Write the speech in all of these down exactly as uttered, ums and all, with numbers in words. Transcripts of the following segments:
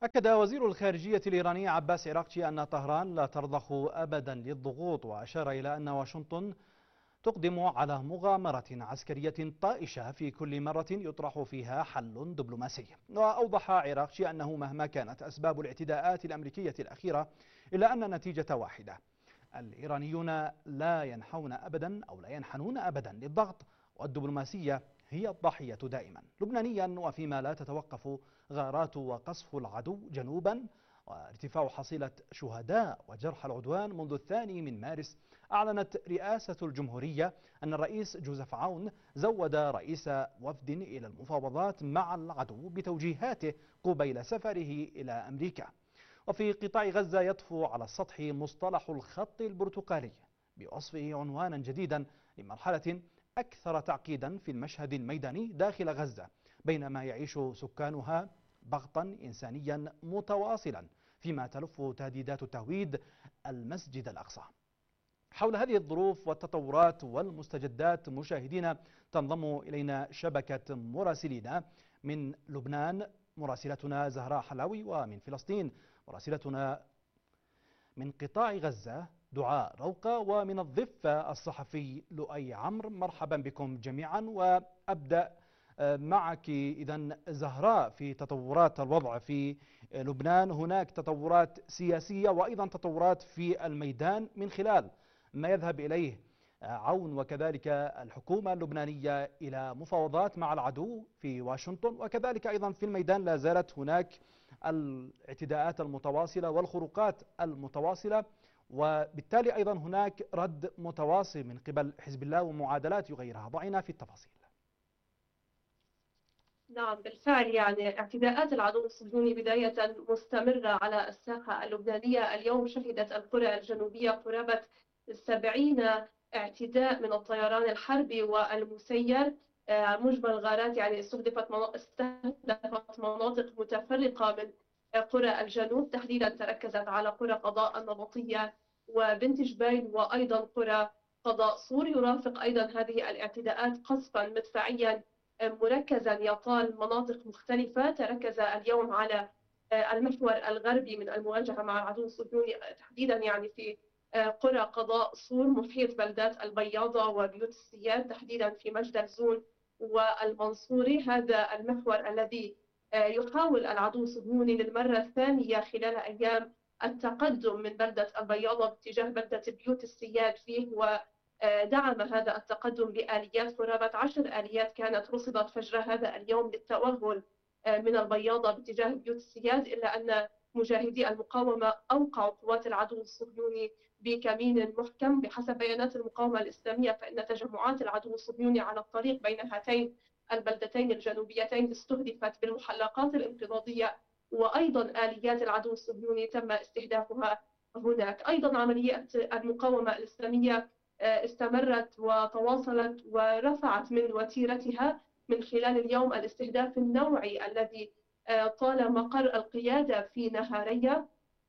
أكد وزير الخارجية الإيراني عباس عراقچي أن طهران لا ترضخ أبدا للضغوط، وأشار إلى أن واشنطن تقدم على مغامرة عسكرية طائشة في كل مرة يطرح فيها حل دبلوماسي. وأوضح عراقچي أنه مهما كانت أسباب الاعتداءات الأمريكية الأخيرة إلا أن النتيجة واحدة: الإيرانيون لا ينحون أبدا أو لا ينحنون أبدا للضغط، والدبلوماسية هي الضحية دائما. لبنانيا، وفيما لا تتوقف غارات وقصف العدو جنوبا وارتفاع حصيلة شهداء وجرحى العدوان منذ الثاني من مارس، أعلنت رئاسة الجمهورية أن الرئيس جوزيف عون زود رئيس وفد إلى المفاوضات مع العدو بتوجيهاته قبيل سفره إلى أمريكا. وفي قطاع غزة يطفو على السطح مصطلح الخط البرتقالي بوصفه عنوانا جديدا لمرحلة أكثر تعقيدا في المشهد الميداني داخل غزة، بينما يعيش سكانها ضغطا إنسانيا متواصلا فيما تلف تهديدات التهويد المسجد الأقصى. حول هذه الظروف والتطورات والمستجدات مشاهدينا، تنضم إلينا شبكة مراسلينا من لبنان مراسلتنا زهراء حلاوي، ومن فلسطين مراسلتنا من قطاع غزة دعاء روقة، ومن الضفة الصحفي لؤي عمرو. مرحبا بكم جميعا، وأبدأ معك إذن زهراء في تطورات الوضع في لبنان. هناك تطورات سياسية وأيضا تطورات في الميدان من خلال ما يذهب إليه عون وكذلك الحكومة اللبنانية إلى مفاوضات مع العدو في واشنطن، وكذلك أيضا في الميدان لا زالت هناك الاعتداءات المتواصلة والخروقات المتواصلة، وبالتالي أيضا هناك رد متواصل من قبل حزب الله ومعادلات يغيرها. ضعنا في التفاصيل. نعم بالفعل، يعني اعتداءات العدو الصهيوني بداية مستمرة على الساحة اللبنانية. اليوم شهدت القرى الجنوبية قرابة سبعين اعتداء من الطيران الحربي والمسير. مجمل الغارات يعني استهدفت استهدفت مناطق متفرقة من قرى الجنوب، تحديدا تركزت على قرى قضاء النبطية وبنت جبيل وأيضا قرى قضاء صور. يرافق أيضا هذه الاعتداءات قصفا مدفعيا مركزا يطال مناطق مختلفة. تركز اليوم على المحور الغربي من المواجهة مع العدو الصهيوني، تحديدا يعني في قرى قضاء صور محيط بلدات البياضة وبيوت السياد، تحديدا في مجدل زون والمنصوري. هذا المحور الذي يحاول العدو الصهيوني للمرة الثانية خلال أيام التقدم من بلدة البياضة باتجاه بلدة بيوت السياد فيه، و دعم هذا التقدم بآليات. قرابة عشر آليات كانت رصدت فجر هذا اليوم للتوغل من البياضة باتجاه بيوت السياد، إلا أن مجاهدي المقاومة أوقعوا قوات العدو الصهيوني بكمين محكم. بحسب بيانات المقاومة الإسلامية فإن تجمعات العدو الصهيوني على الطريق بين هاتين البلدتين الجنوبيتين استهدفت بالمحلقات الانقضاضية، وأيضا آليات العدو الصهيوني تم استهدافها هناك. أيضا عمليات المقاومة الإسلامية استمرت وتواصلت ورفعت من وتيرتها من خلال اليوم الاستهداف النوعي الذي طال مقر القيادة في نهارية،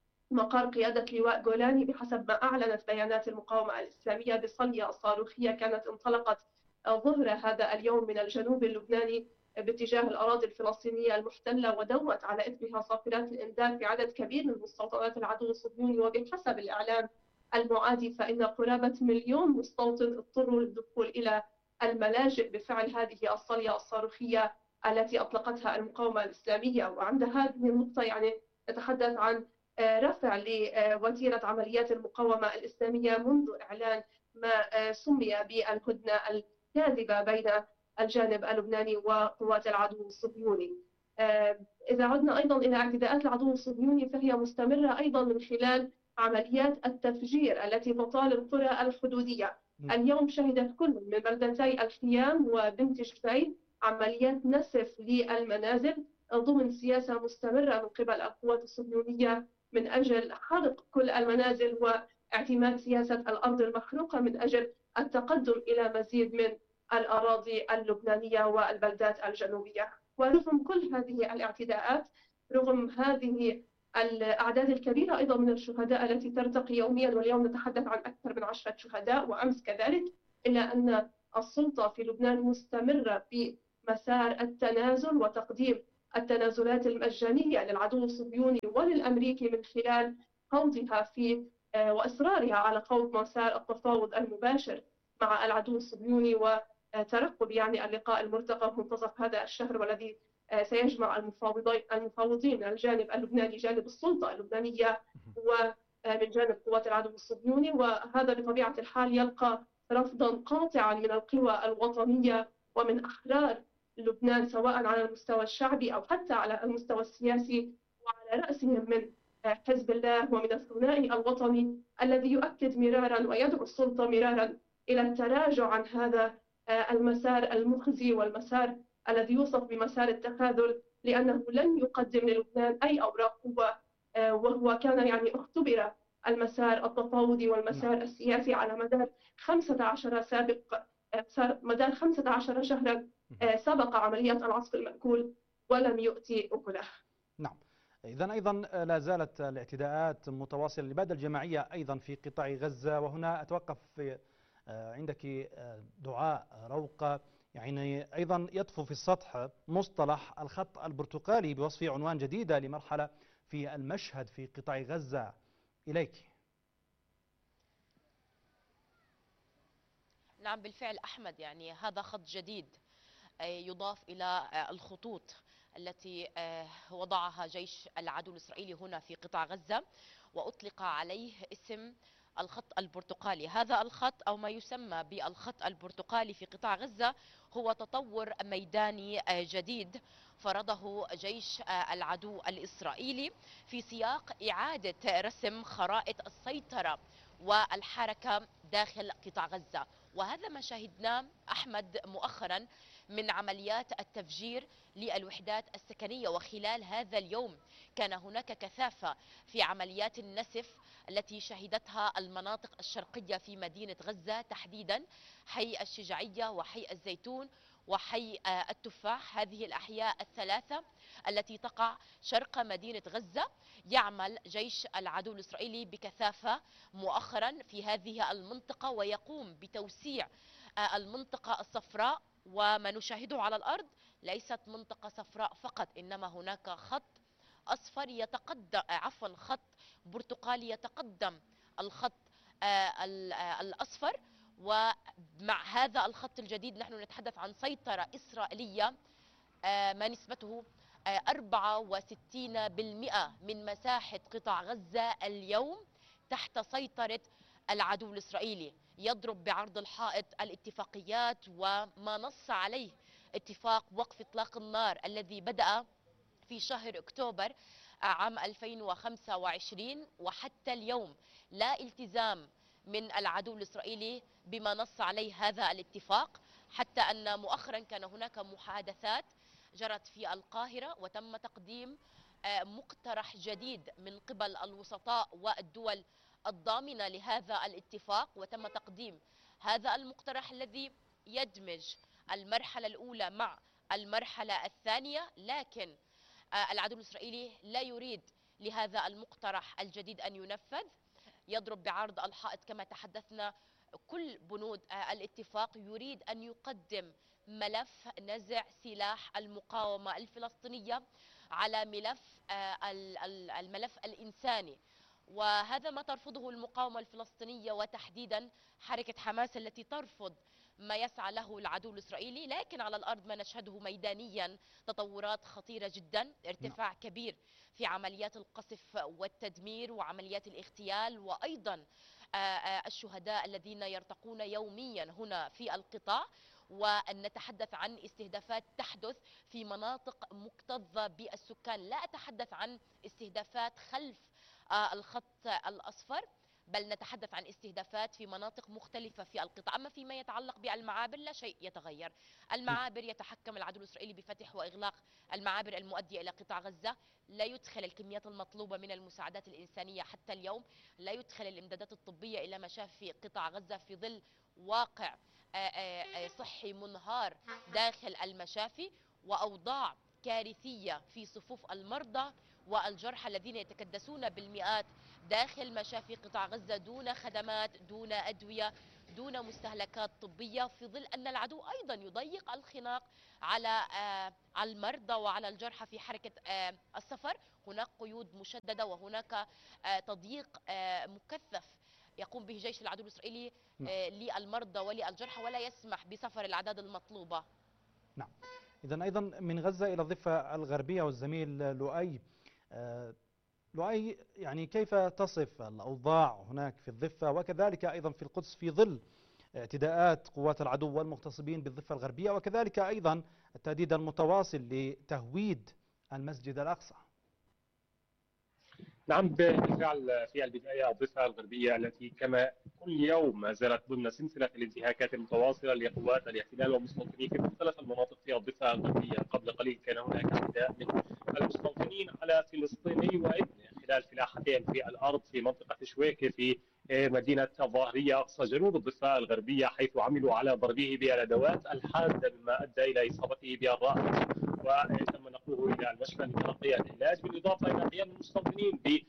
مقر قيادة لواء جولاني. بحسب ما أعلنت بيانات المقاومة الإسلامية بصلية صاروخية كانت انطلقت ظهر هذا اليوم من الجنوب اللبناني باتجاه الأراضي الفلسطينية المحتلة، ودوت على إثرها صافرات الإنذار في عدد كبير من مستوطنات العدو الصهيوني. وبحسب الإعلام المعادي فإن قرابة مليون مستوطن اضطروا للدخول إلى الملاجئ بفعل هذه الصلية الصاروخية التي أطلقتها المقاومة الإسلامية. وعند هذه النقطة يعني نتحدث عن رفع لوتيرة عمليات المقاومة الإسلامية منذ إعلان ما سمي بالهدنة الكاذبة بين الجانب اللبناني وقوات العدو الصهيوني. إذا عدنا أيضا إلى اعتداءات العدو الصهيوني فهي مستمرة أيضا من خلال عمليات التفجير التي تطال القرى الحدودية. اليوم شهدت كل من بلدتي الخيام وبنت جبيل عمليات نسف للمنازل ضمن سياسة مستمرة من قبل القوات الصهيونية من أجل حرق كل المنازل واعتماد سياسة الأرض المحروقة من أجل التقدم إلى مزيد من الأراضي اللبنانية والبلدات الجنوبية. ورغم كل هذه الاعتداءات، رغم هذه الأعداد الكبيرة أيضا من الشهداء التي ترتقي يوميا، واليوم نتحدث عن أكثر من عشرة شهداء وأمس كذلك، إلا أن السلطة في لبنان مستمرة في مسار التنازل وتقديم التنازلات المجانية للعدو الصهيوني وللأمريكي من خلال خوضها في وإصرارها على خوض مسار التفاوض المباشر مع العدو الصهيوني، وترقب يعني اللقاء المرتقب منتصف هذا الشهر، والذي سيجمع المفاوضين المفاوضين من الجانب اللبناني جانب السلطة اللبنانية ومن جانب قوات العدو الصهيوني. وهذا بطبيعة الحال يلقى رفضا قاطعا من القوى الوطنية ومن أحرار لبنان، سواء على المستوى الشعبي أو حتى على المستوى السياسي، وعلى رأسهم من حزب الله ومن الثنائي الوطني الذي يؤكد مرارا ويدعو السلطة مرارا إلى التراجع عن هذا المسار المخزي والمسار الذي يوصف بمسار التخاذل، لأنه لن يقدم للبنان أي أوراق قوة، وهو كان يعني اختبر المسار التفاوضي والمسار السياسي على مدار خمسة عشر سابق مدار خمسة عشر شهرا سبق عمليات العصف المأكول ولم يؤتي أكله. نعم، إذن أيضا لا زالت الاعتداءات متواصلة لبعض الجماعية أيضا في قطاع غزة، وهنا أتوقف في عندك دعاء روقة، يعني أيضا يطفو في السطح مصطلح الخط البرتقالي بوصفه عنوان جديدة لمرحلة في المشهد في قطاع غزة. إليك. نعم بالفعل أحمد، يعني هذا خط جديد يضاف إلى الخطوط التي وضعها جيش العدو الإسرائيلي هنا في قطاع غزة، وأطلق عليه اسم الخط البرتقالي. هذا الخط أو ما يسمى بالخط البرتقالي في قطاع غزة هو تطور ميداني جديد فرضه جيش العدو الإسرائيلي في سياق إعادة رسم خرائط السيطرة والحركة داخل قطاع غزة. وهذا ما شاهدناه أحمد مؤخرا من عمليات التفجير للوحدات السكنية، وخلال هذا اليوم كان هناك كثافة في عمليات النسف التي شهدتها المناطق الشرقية في مدينة غزة، تحديدا حي الشجاعية وحي الزيتون وحي التفاح. هذه الأحياء الثلاثة التي تقع شرق مدينة غزة يعمل جيش العدو الإسرائيلي بكثافة مؤخرا في هذه المنطقة، ويقوم بتوسيع المنطقة الصفراء. وما نشاهده على الأرض ليست منطقة صفراء فقط، إنما هناك خط أصفر يتقدم عفوا خط برتقالي يتقدم الخط الأصفر. ومع هذا الخط الجديد نحن نتحدث عن سيطرة إسرائيلية ما نسبته أربعة وستين بالمئة من مساحة قطاع غزة اليوم تحت سيطرة العدو الإسرائيلي، يضرب بعرض الحائط الاتفاقيات وما نص عليه اتفاق وقف إطلاق النار الذي بدأ في شهر أكتوبر عام ألفين وخمسة وعشرين، وحتى اليوم لا التزام من العدو الإسرائيلي بما نص عليه هذا الاتفاق، حتى أن مؤخرا كان هناك محادثات جرت في القاهرة وتم تقديم مقترح جديد من قبل الوسطاء والدول الضامنة لهذا الاتفاق، وتم تقديم هذا المقترح الذي يدمج المرحلة الأولى مع المرحلة الثانية. لكن العدو الإسرائيلي لا يريد لهذا المقترح الجديد أن ينفذ، يضرب بعرض الحائط كما تحدثنا كل بنود الاتفاق، يريد أن يقدم ملف نزع سلاح المقاومة الفلسطينية على ملف الملف الإنساني، وهذا ما ترفضه المقاومة الفلسطينية وتحديدا حركة حماس التي ترفض ما يسعى له العدو الإسرائيلي. لكن على الأرض ما نشهده ميدانيا تطورات خطيرة جدا، ارتفاع كبير في عمليات القصف والتدمير وعمليات الاغتيال، وأيضا الشهداء الذين يرتقون يوميا هنا في القطاع. وأن نتحدث عن استهدافات تحدث في مناطق مكتظة بالسكان، لا أتحدث عن استهدافات خلف الخط الأصفر، بل نتحدث عن استهدافات في مناطق مختلفة في القطاع. أما فيما يتعلق بالمعابر لا شيء يتغير، المعابر يتحكم العدو الإسرائيلي بفتح وإغلاق المعابر المؤدية إلى قطاع غزة، لا يدخل الكميات المطلوبة من المساعدات الإنسانية حتى اليوم، لا يدخل الإمدادات الطبية إلى مشافي قطاع غزة في ظل واقع صحي منهار داخل المشافي، وأوضاع كارثية في صفوف المرضى والجرحى الذين يتكدسون بالمئات داخل مشافي قطاع غزة دون خدمات، دون أدوية، دون مستهلكات طبية، في ظل أن العدو أيضا يضيق الخناق على على المرضى وعلى الجرحى في حركة السفر. هناك قيود مشددة وهناك تضييق مكثف يقوم به جيش العدو الإسرائيلي للمرضى وللجرحى، ولا يسمح بسفر الأعداد المطلوبة. نعم، إذن أيضا من غزة إلى الضفة الغربية والزميل لؤي. لؤي، يعني كيف تصف الأوضاع هناك في الضفة وكذلك أيضا في القدس في ظل اعتداءات قوات العدو والمغتصبين بالضفة الغربية، وكذلك أيضا التهديد المتواصل لتهويد المسجد الأقصى؟ نعم، بالفعل في البداية الضفة الغربية التي كما كل يوم ما زالت ضمن سلسلة الانتهاكات المتواصلة لقوات الاحتلال والمستوطنين في مختلف المناطق في الضفة الغربية. قبل قليل كان هناك اعتداء من المستوطنين على فلسطيني وابنه خلال فلاحتين في الأرض في منطقة شويكة في مدينة الظاهرية أقصى جنوب الضفة الغربية، حيث عملوا على ضربه بالأدوات الحادة مما أدى إلى إصابته بالرأس، وتم نقله الى المشفى لتلقي العلاج، بالاضافه الى قيام المستوطنين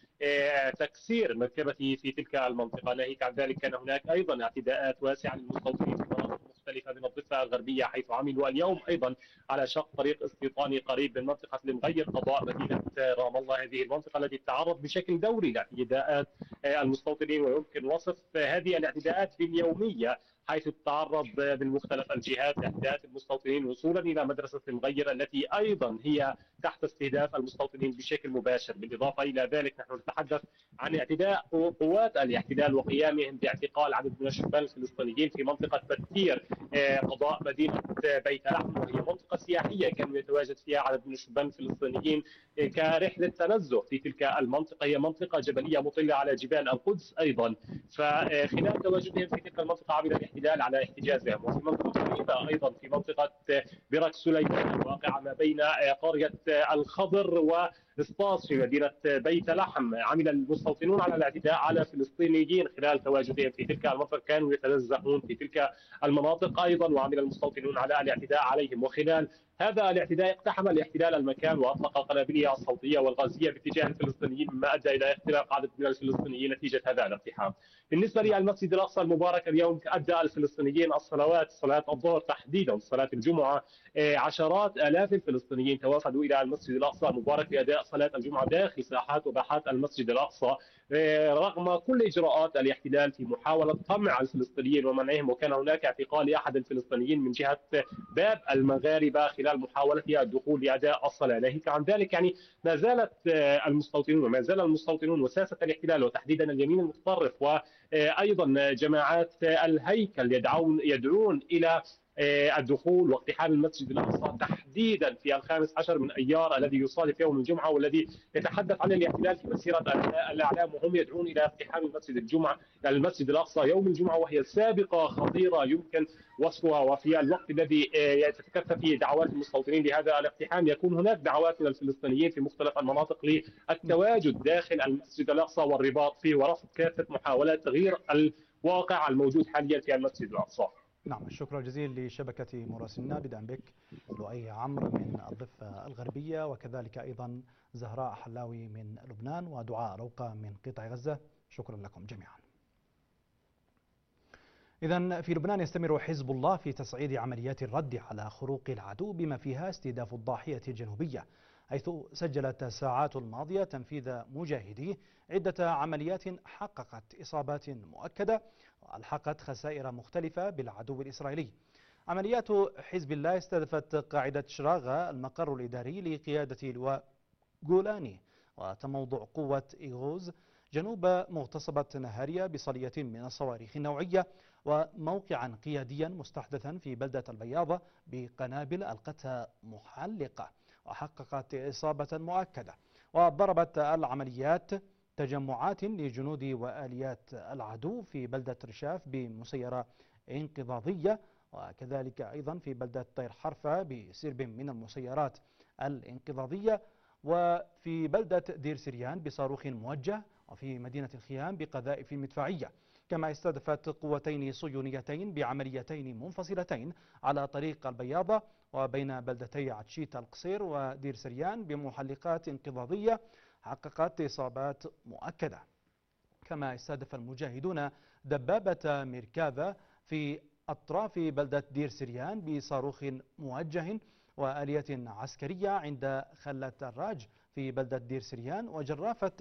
بتكسير مركبته في تلك المنطقه. ناهيك عن ذلك كان هناك ايضا اعتداءات واسعه للمستوطنين في مناطق مختلفه من الضفه الغربيه، حيث عملوا اليوم ايضا على شق طريق استيطاني قريب من منطقه المغير قضاء مدينه رام الله، هذه المنطقه التي تتعرض بشكل دوري لاعتداءات المستوطنين، ويمكن وصف هذه الاعتداءات باليوميه، حيث تتعرض من مختلف الجهات لاعتداءات المستوطنين وصولا الى مدرسه المغير التي ايضا هي تحت استهداف المستوطنين بشكل مباشر. بالاضافه الى ذلك نحن نتحدث عن اعتداء قوات الاحتلال وقيامهم باعتقال عدد من الشبان الفلسطينيين في منطقه بتير قضاء مدينه بيت لحم، وهي منطقه سياحيه كان يتواجد فيها عدد من الشبان الفلسطينيين كرحله تنزه في تلك المنطقه. هي منطقه جبليه مطله على جبال القدس ايضا، فخلال تواجدهم في تلك المنطقه عمل الاحتلال على احتجازهم. وفي منطقه قريبه ايضا في منطقه برك سليمان الواقعه ما بين قريه الخضر واسطاس في مدينه بيت لحم، عمل المستوطنون على الاعتداء على فلسطينيين خلال تواجدهم في تلك المنطقه، كانوا يتنزهون في تلك المناطق ايضا، وعمل المستوطنون على الاعتداء عليهم. وخلال هذا الاعتداء اقتحم الاحتلال المكان واطلق قنابله الصوتيه والغازيه باتجاه الفلسطينيين، مما ادى الى اختراق عدد من الفلسطينيين نتيجه هذا الاقتحام. بالنسبه للمسجد الاقصى المبارك، اليوم ادى الفلسطينيين الصلوات، صلاه الظهر تحديدا صلاه الجمعه، عشرات الاف الفلسطينيين توافدوا الى المسجد الاقصى المبارك لاداء صلاه الجمعه داخل ساحات وباحات المسجد الاقصى، رغم كل اجراءات الاحتلال في محاوله قمع الفلسطينيين ومنعهم. وكان هناك اعتقال احد الفلسطينيين من جهه باب المغاربه خلال محاولته الدخول لاداء الصلاه. ناهيك عن ذلك يعني ما زالت المستوطنون وما زال المستوطنون وساسه الاحتلال وتحديدا اليمين المتطرف وايضا جماعات الهيكل يدعون يدعون الى الدخول واقتحام المسجد الاقصى تحديدا في الخامس عشر من ايار الذي يصادف يوم الجمعه، والذي يتحدث عن الاحتلال في مسيره الاعلام، وهم يدعون الى اقتحام المسجد الجمعه المسجد الاقصى يوم الجمعه، وهي سابقه خطيره يمكن وصفها. وفي الوقت الذي تتكثف فيه دعوات المستوطنين لهذا الاقتحام، يكون هناك دعوات من الفلسطينيين في مختلف المناطق للتواجد داخل المسجد الاقصى والرباط فيه ورفض كافه محاولات تغيير الواقع الموجود حاليا في المسجد الاقصى. نعم، الشكر الجزيل لشبكة مراسلنا بدءا بك لؤي عمرو من الضفة الغربية، وكذلك أيضا زهراء حلاوي من لبنان ودعاء روقة من قطاع غزة. شكرا لكم جميعا. إذن في لبنان يستمر حزب الله في تصعيد عمليات الرد على خروق العدو بما فيها استهداف الضاحية الجنوبية، حيث سجلت الساعات الماضية تنفيذ مجاهديه عدة عمليات حققت إصابات مؤكدة وألحقت خسائر مختلفة بالعدو الإسرائيلي. عمليات حزب الله استهدفت قاعدة شراغة المقر الإداري لقيادة لواء جولاني وتموضع قوة إيغوز جنوب مغتصبة نهاريا بصلية من الصواريخ النوعية، وموقعا قياديا مستحدثا في بلدة البياضة بقنابل ألقتها محلقة وحققت إصابة مؤكدة. وضربت العمليات تجمعات لجنود وآليات العدو في بلدة رشاف بمسيرة انقضاضية، وكذلك أيضا في بلدة طير حرفة بسرب من المسيرات الانقضاضية، وفي بلدة دير سريان بصاروخ موجه، وفي مدينة الخيام بقذائف مدفعية. كما استهدفت قوتين صهيونيتين بعمليتين منفصلتين على طريق البياضة وبين بلدتي عتشيت القصير ودير سريان بمحلقات انقضاضية حققت إصابات مؤكدة. كما استهدف المجاهدون دبابة ميركافا في أطراف بلدة دير سريان بصاروخ موجه وآلية عسكرية عند خلة الراج في بلدة دير سريان، وجرافة